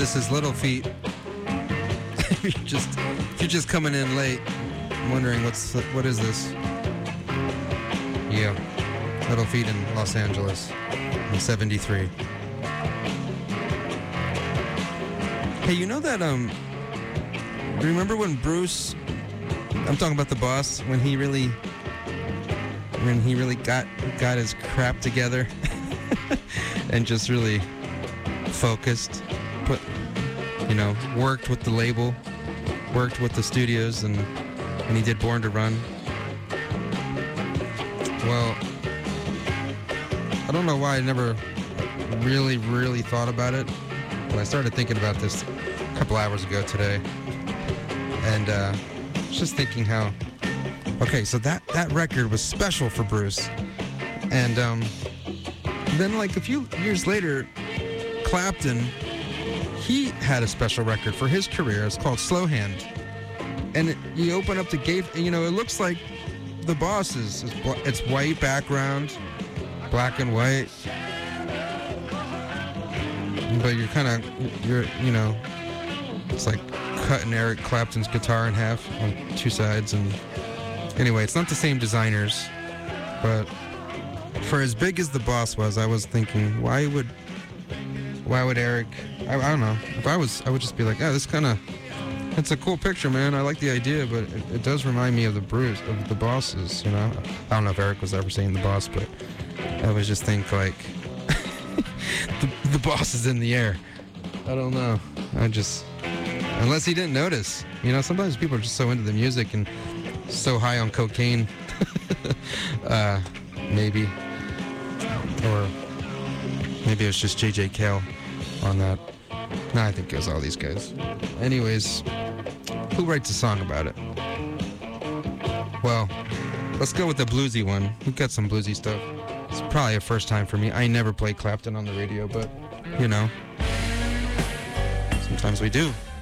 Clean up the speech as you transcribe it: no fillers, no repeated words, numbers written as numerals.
This is Little Feat. if you're just coming in late, wondering what is this? Yeah, Little Feat in Los Angeles in '73. Hey, you know that remember when Bruce? I'm talking about the boss when he really got his crap together and just really focused, worked with the label, worked with the studios, and he did Born to Run. Well, I don't know why I never really thought about it, but I started thinking about this a couple hours ago today, and just thinking how, okay, so that record was special for Bruce, and then like a few years later, Clapton, he had a special record for his career. It's called Slow Hand, and you open up the gate, and it looks like the boss it's white background, black and white, but it's like cutting Eric Clapton's guitar in half on two sides, and anyway, it's not the same designers, but for as big as the boss was, I was thinking, why would Eric, I don't know, if I would just be like, it's a cool picture, man, I like the idea, but it does remind me of the bosses, I don't know if Eric was ever saying the boss, but I was just think like, the boss is in the air. I don't know, unless he didn't notice, sometimes people are just so into the music and so high on cocaine, maybe, or maybe it was just J.J. Cale on that. No, I think it was all these guys. Anyways, who writes a song about it? Well, let's go with the bluesy one. We've got some bluesy stuff. It's probably a first time for me. I never played Clapton on the radio, but, sometimes we do.